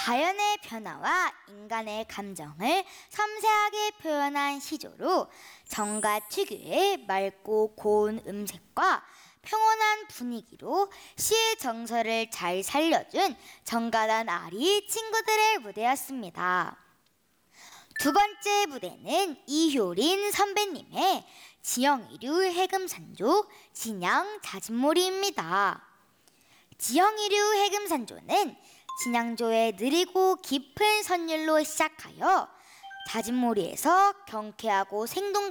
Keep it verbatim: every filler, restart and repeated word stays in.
자연의 변화와 인간의 감정을 섬세하게 표현한 시조로 정가 특유의 맑고 고운 음색과 평온한 분위기로 시의 정서를 잘 살려준 정가단 아리 친구들의 무대였습니다. 두 번째 무대는 이효린 선배님의 지형이류 해금산조 진양 자진몰이입니다. 지형이류 해금산조는 진양조의 느리고 깊은 선율로 시작하여 자진몰이에서 경쾌하고 생동